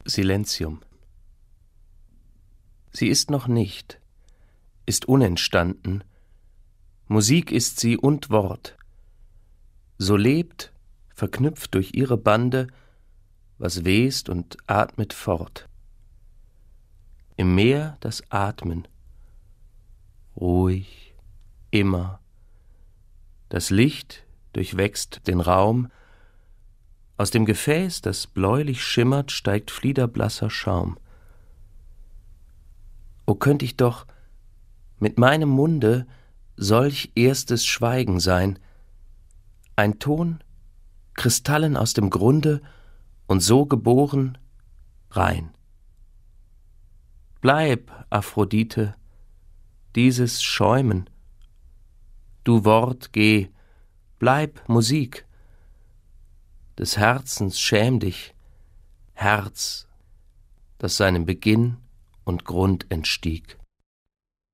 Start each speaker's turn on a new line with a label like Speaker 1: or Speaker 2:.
Speaker 1: Silentium. Sie ist noch nicht, ist unentstanden, Musik ist sie und Wort. So lebt, verknüpft durch ihre Bande, was west und atmet fort. Im Meer das Atmen, ruhig, immer. Das Licht durchwächst den Raum, aus dem Gefäß, das bläulich schimmert, steigt fliederblasser Schaum. O könnt ich doch mit meinem Munde solch erstes Schweigen sein, ein Ton, Kristallen aus dem Grunde und so geboren, rein. Bleib, Aphrodite, dieses Schäumen, du Wort, geh, bleib Musik, des Herzens schäm dich, Herz, das seinem Beginn und Grund entstieg.